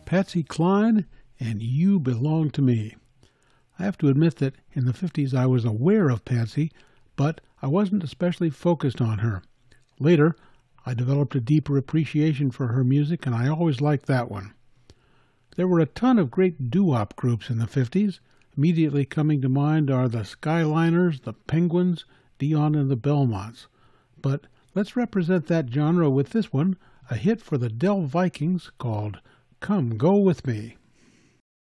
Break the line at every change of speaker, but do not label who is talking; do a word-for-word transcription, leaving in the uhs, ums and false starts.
Patsy Cline and You Belong to Me. I have to admit that in the fifties I was aware of Patsy, but I wasn't especially focused on her. Later, I developed a deeper appreciation for her music, and I always liked that one. There were a ton of great doo-wop groups in the fifties. Immediately coming to mind are the Skyliners, the Penguins, Dion and the Belmonts. But let's represent that genre with this one, a hit for the Dell Vikings called Come Go With Me.